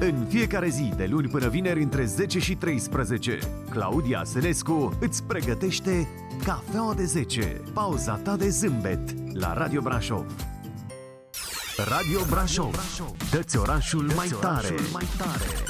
În fiecare zi, de luni până vineri, între 10 și 13, Claudia Sănescu îți pregătește Cafeaua de 10, pauza ta de zâmbet, la Radio Brașov. Radio Brașov, dă-ți orașul mai tare.